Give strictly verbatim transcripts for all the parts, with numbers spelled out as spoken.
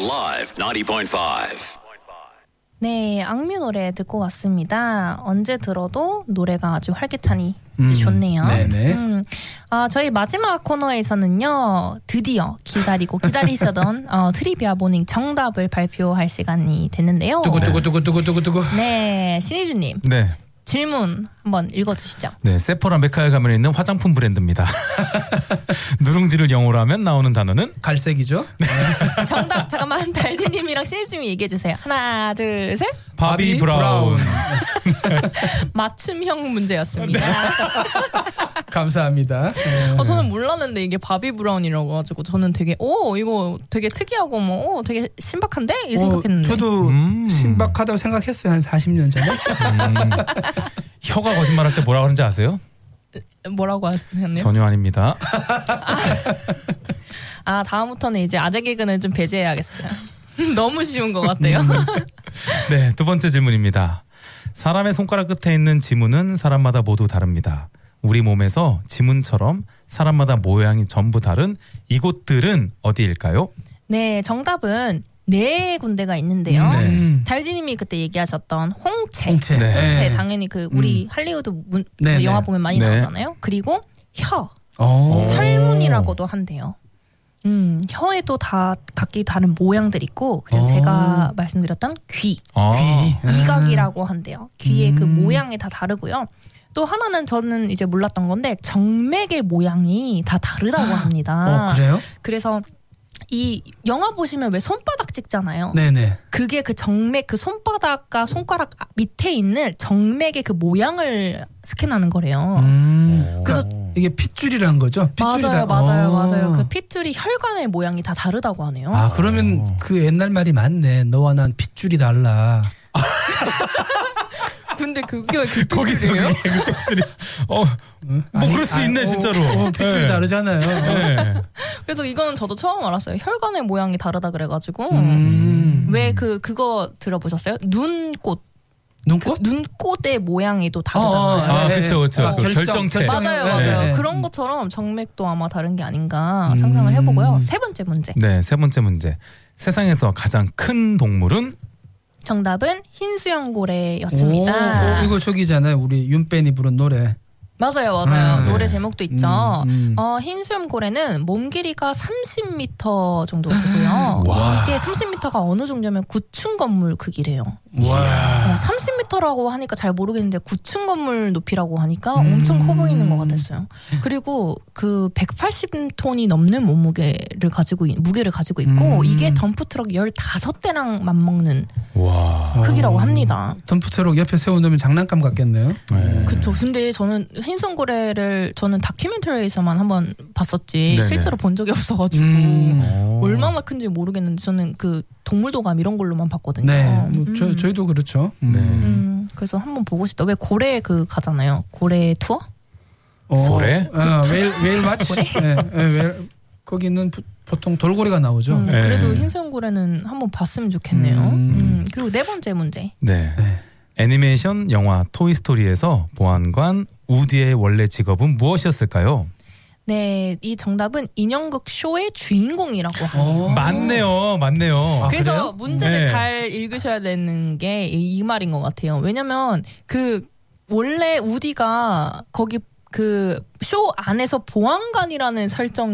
Live ninety point five. 네, 악뮤 노래 듣고 왔습니다. 언제 들어도 노래가 아주 활기차니 음, 좋네요. 네네. 음, 아, 저희 마지막 코너에서는요, 드디어 기다리고 기다리시던 어, 트리비아 모닝 정답을 발표할 시간이 됐는데요. 두구두구두구두구두구. 네, 신희주님. 네. 질문 한번 읽어주시죠. 네, 세포라 메카에 가면 있는 화장품 브랜드입니다. 누룽지를 영어로 하면 나오는 단어는 갈색이죠. 네. 정답 잠깐만 달디님이랑 신희주님이 얘기해주세요. 하나, 둘, 셋. 바비 브라운. 맞춤형 문제였습니다. 네. 감사합니다. 네. 어, 저는 몰랐는데 이게 바비 브라운이라고 가지고 저는 되게 오 이거 되게 특이하고 뭐 오, 되게 신박한데 이 생각했는데. 어, 저도 음. 신박하다고 생각했어요. 한 사십 년 전에. 음. 혀가 거짓말할 때 뭐라 그러는지 아세요? 뭐라고 하셨나요? 전혀 아닙니다. 아 다음부터는 이제 아재 개그는 좀 배제해야겠어요. 너무 쉬운 것 같아요. 네, 두 번째 질문입니다. 사람의 손가락 끝에 있는 지문은 사람마다 모두 다릅니다. 우리 몸에서 지문처럼 사람마다 모양이 전부 다른 이곳들은 어디일까요? 네, 정답은 네 군데가 있는데요. 네. 달지님이 그때 얘기하셨던 홍채. 홍채. 네. 홍채 당연히 그 우리 음. 할리우드 문, 네, 그 영화 네. 보면 많이 네. 나오잖아요. 그리고 혀. 오. 설문이라고도 한대요. 음, 혀에도 다 각기 다른 모양들이 있고 그리고 오. 제가 말씀드렸던 귀. 아. 귀. 이각이라고 한대요. 귀의 음. 그 모양이 다 다르고요. 또 하나는 저는 이제 몰랐던 건데 정맥의 모양이 다 다르다고 합니다. 어, 그래요? 그래서 이 영화 보시면 왜 손바닥 찍잖아요. 네네. 그게 그 정맥 그 손바닥과 손가락 밑에 있는 정맥의 그 모양을 스캔하는 거래요. 음. 그래서 이게 핏줄이라는 거죠? 핏줄이다. 맞아요, 맞아요, 오. 맞아요. 그 핏줄이 혈관의 모양이 다 다르다고 하네요. 아 그러면 오. 그 옛날 말이 맞네. 너와 난 핏줄이 달라. 근데 그게 그 거기서 핏줄이에요? 그게 그 핏줄이 어, 뭐 아니, 그럴 수 아니, 있네 어, 진짜로. 어, 핏줄이 네. 다르잖아요. 네. 그래서 이거는 저도 처음 알았어요. 혈관의 모양이 다르다 그래가지고 음. 왜 그 그거 들어보셨어요? 눈꽃. 눈꽃? 그 눈꽃의 모양이 또 다르잖아요. 어, 어, 아, 네, 그쵸, 그쵸. 아, 그 결정, 결정체. 결정. 맞아요, 네, 맞아요. 네. 그런 것처럼 정맥도 아마 다른 게 아닌가 음. 상상을 해보고요. 세 번째 문제. 네, 세 번째 문제. 세상에서 가장 큰 동물은 정답은 흰수염고래였습니다. 오, 어, 이거 저기잖아요. 우리 윤뺀이 부른 노래. 맞아요, 맞아요. 음, 노래 네. 제목도 있죠. 음, 음. 어, 흰수염고래는 몸 길이가 삼십 미터 정도 되고요. 와. 이게 삼십 미터가 어느 정도면 구층 건물 크기래요. 와. 어, 삼십 미터라고 하니까 잘 모르겠는데 구층 건물 높이라고 하니까 음. 엄청 커 보이는 것 같았어요. 그리고 그 백팔십 톤이 넘는 몸무게를 가지고 있, 무게를 가지고 있고 음. 이게 덤프트럭 열다섯 대랑 맞먹는 와. 크기라고 어. 합니다. 덤프트럭 옆에 세워놓으면 장난감 같겠네요. 네. 그쵸. 근데 저는 흰손고래를 저는 다큐멘터리에서만 한번 봤었지 네네. 실제로 본 적이 없어가지고 음. 오. 얼마나 큰지 모르겠는데 저는 그 동물도감 이런 걸로만 봤거든요. 네, 뭐 음. 저, 저희도 그렇죠. 음. 네. 음, 그래서 한번 보고 싶다. 왜 고래 그 가잖아요. 고래 투어? 어, 고래? 어, 웨일 웨일 마치. 네, 네, 웨일, 거기는 부, 보통 돌고래가 나오죠. 음, 네. 그래도 흰수염고래는 한번 봤으면 좋겠네요. 음. 음, 그리고 네 번째 문제. 네. 네. 애니메이션 영화 토이스토리에서 보안관 우디의 원래 직업은 무엇이었을까요? 네, 이 정답은 인형극 쇼의 주인공이라고 합니다. 어. 맞네요. 맞네요. 아, 그래서 그래요? 문제를 네. 잘 읽으셔야 되는 게 이 말인 것 같아요. 왜냐면 그 원래 우디가 거기 그 쇼 안에서 보안관이라는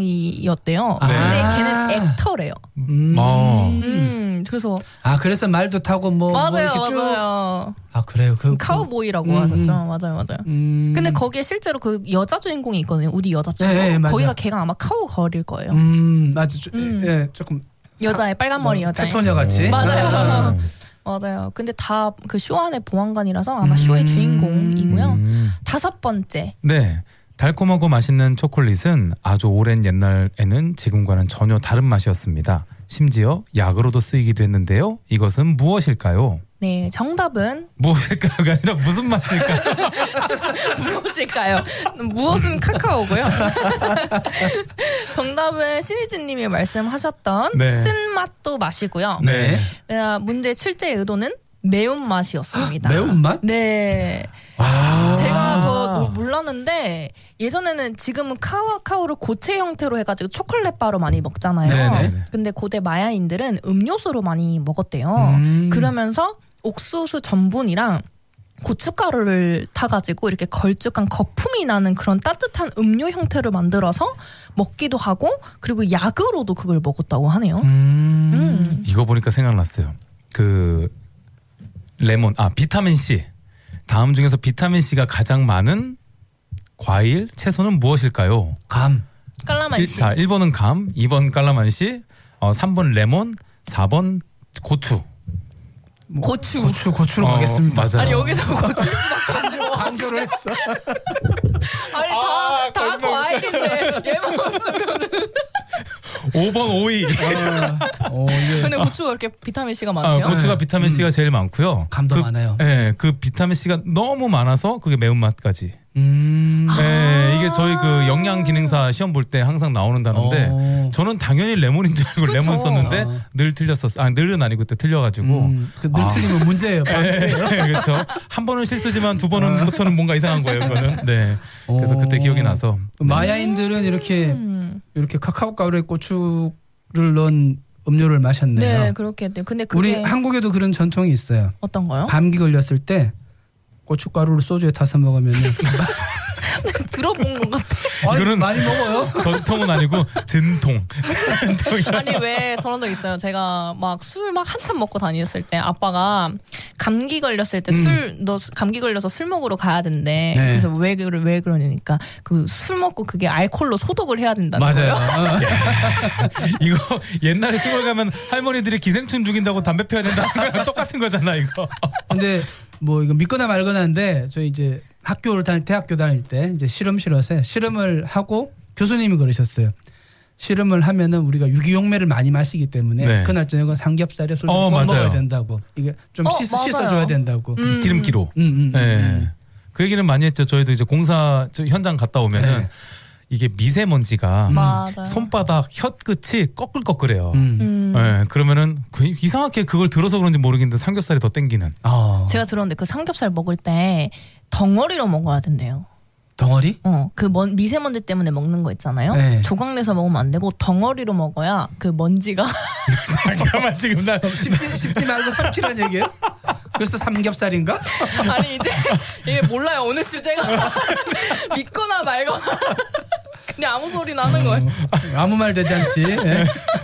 설정이었대요. 아. 근데 걔는 액터래요. 음. 어. 음, 그래서 아 그래서 말도 타고 뭐, 뭐 맞아요, 이렇게 쭉. 맞아요. 아 그래요. 그 카우보이라고 음, 하셨죠. 음. 맞아요, 맞아요. 음. 근데 거기에 실제로 그 여자 주인공이 있거든요. 우디 여자친구. 네, 네, 맞아요. 거기가 걔가 아마 카우걸일 거예요. 음 맞아. 조, 음. 예, 조금 여자의 빨간 머리 뭐, 여자애. 테토녀 같이. 맞아요. 음. 맞아요. 근데 다 그 쇼 안에 보안관이라서 아마 쇼의 주인공이고요. 음. 다섯 번째. 네. 달콤하고 맛있는 초콜릿은 아주 오랜 옛날에는 지금과는 전혀 다른 맛이었습니다. 심지어 약으로도 쓰이기도 했는데요. 이것은 무엇일까요? 네, 정답은 무엇일까요가 아니라 무슨 맛일까요? 무엇일까요? 무엇은 카카오고요. 정답은 신희진님이 말씀하셨던 네. 쓴맛도 맛이고요. 네. 어, 문제 출제 의도는 매운맛이었습니다. 매운맛? 네. 아. 제가 저 모- 몰랐는데 예전에는 지금은 카카오를 고체 형태로 해가지고 초콜릿 바로 많이 먹잖아요. 네네. 근데 고대 마야인들은 음료수로 많이 먹었대요. 음. 그러면서 옥수수 전분이랑 고춧가루를 타가지고 이렇게 걸쭉한 거품이 나는 그런 따뜻한 음료 형태를 만들어서 먹기도 하고 그리고 약으로도 그걸 먹었다고 하네요. 음. 음. 이거 보니까 생각났어요. 그 레몬 아 비타민 C 다음 중에서 비타민 C가 가장 많은 과일 채소는 무엇일까요? 감. 깔라만시. 자 일 번은 감, 이 번 깔라만시, 어, 삼 번 레몬, 사 번 고추. 뭐, 고추. 고추 고추로 어, 가겠습니다. 맞아요. 아니 여기서 고추일 수밖에 없죠. 강조를 했어. 아니 아, 다, 다 과일인데 얘만 없으면은. 오 번 오이. 어, 예. 근데 고추가 이렇게 비타민 C가 아, 많대요. 고추가 비타민 C가 제일 많고요. 감도 그, 많아요. 네, 그 비타민 C가 너무 많아서 그게 매운맛까지. 음. 네, 이게 저희 그 영양 기능사 시험 볼 때 항상 나오는 단어인데 어. 저는 당연히 레몬인 줄 알고 그쵸. 레몬 썼는데 아. 늘 틀렸었어. 아, 늘은 아니고 그때 틀려가지고. 음, 그늘 아. 틀리면 문제예요. 방패예요. 그렇죠. 한 번은 실수지만 두 번은부터는 뭔가 이상한 거예요. 그거는. 네. 그래서 오. 그때 기억이 나서. 마야인들은 이렇게 음. 이렇게 카카오 가루에 고추를 넣은 음료를 마셨네요. 네, 그렇게 했대요. 근데 그게 우리 한국에도 그런 전통이 있어요. 어떤 거요? 감기 걸렸을 때 고춧가루를 소주에 타서 먹으면 들어본 것 같아. 이거는 많이 먹어요. 전통은 아니고 전통. 아니 왜 저런 적 있어요. 제가 막 술 막 한참 먹고 다녔을 때 아빠가 감기 걸렸을 때 술 너 감기 걸려서 술 먹으러 가야 된대. 네. 그래서 왜 그래 왜 그러니까 그 술 먹고 그게 알코올로 소독을 해야 된다는 맞아요. 거예요. 이거 옛날에 시골 가면 할머니들이 기생충 죽인다고 담배 피워야 된다는 거랑 똑같은 거잖아 이거. 근데 뭐 이거 믿거나 말거나인데 저희 이제 학교를 다닐 대학교 다닐 때 이제 실험실에서 실험을 하고 교수님이 그러셨어요. 실험을 하면은 우리가 유기용매를 많이 마시기 때문에 네. 그날 저녁은 삼겹살에 소주 어, 꼭 맞아요. 먹어야 된다고. 이게 좀 어, 씻, 맞아요. 씻어줘야 된다고. 음. 기름기로. 음, 음, 네. 음. 그 얘기는 많이 했죠. 저희도 이제 공사 저 현장 갔다 오면은 네. 이게 미세먼지가 맞아요. 손바닥 혀 끝이 꺼끌꺼끌해요. 음. 음. 네, 그러면은 그 이상하게 그걸 들어서 그런지 모르겠는데 삼겹살이 더 땡기는. 어. 제가 들었는데 그 삼겹살 먹을 때 덩어리로 먹어야 된대요. 덩어리? 어, 그 먼, 미세먼지 때문에 먹는 거 있잖아요. 네. 조각내서 먹으면 안 되고 덩어리로 먹어야 그 먼지가 잠깐만 지금 나 씹지, 씹지 말고 삼키라는 얘기예요? 그래서 삼겹살인가? 아니 이제 이게 몰라요. 오늘 주제가 믿거나 말거나 그냥 아무 소리 나는 거예요. 아무 말 되지 않지. 예.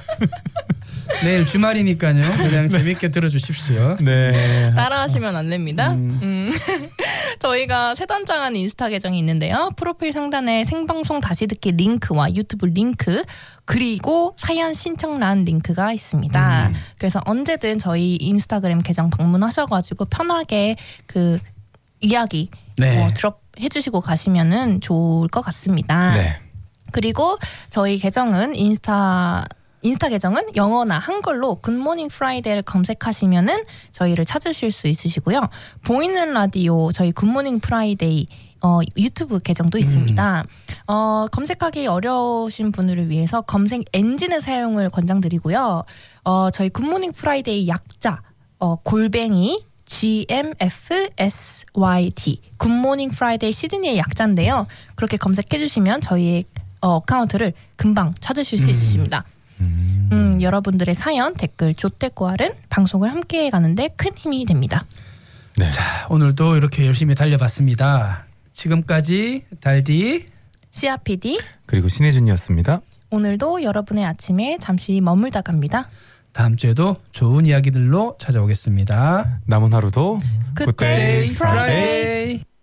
내일 주말이니까요. 그냥 재밌게 들어주십시오. 네. 따라하시면 안 됩니다. 음. 저희가 세단장한 인스타 계정이 있는데요. 프로필 상단에 생방송 다시 듣기 링크와 유튜브 링크 그리고 사연 신청란 링크가 있습니다. 음. 그래서 언제든 저희 인스타그램 계정 방문하셔가지고 편하게 그 이야기 네. 어, 드롭 해주시고 가시면은 좋을 것 같습니다. 네. 그리고 저희 계정은 인스타 인스타 계정은 영어나 한글로 굿모닝 프라이데이를 검색하시면은 저희를 찾으실 수 있으시고요. 보이는 라디오 저희 굿모닝 프라이데이 어, 유튜브 계정도 있습니다. 어, 검색하기 어려우신 분들을 위해서 검색 엔진의 사용을 권장드리고요. 어, 저희 굿모닝 프라이데이 약자 어, 골뱅이 지 엠 에프 에스 와이 티 굿모닝 프라이데이 시드니의 약자인데요. 그렇게 검색해 주시면 저희의 어, 어카운트를 금방 찾으실 수 있으십니다. 음. 음, 여러분들의 사연, 댓글, 조태꾸알은 방송을 함께 가는데 큰 힘이 됩니다. 네. 오늘도 이렇게 열심히 달려봤습니다. 지금까지 달디 씨아 피디 그리고 신혜준이었습니다. 오늘도 여러분의 아침에 잠시 머물다 갑니다. 다음 주에도 좋은 이야기들로 찾아오겠습니다. 남은 하루도 굿데이 굿데이 프라이데이. 프라이데이.